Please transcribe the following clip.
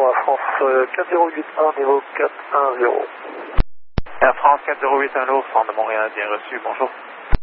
bonjour, Air France 4081, niveau 410. Air France 4081, Fond de Montréal, bien reçu, bonjour.